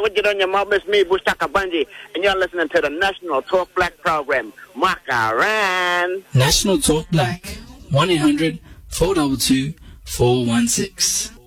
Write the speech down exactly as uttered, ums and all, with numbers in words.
what you on your mouth? It's me, Bushaka Bunji, and you're listening to the National Talk Black program. Makaran. National Talk Black, one eight hundred four two two four one six.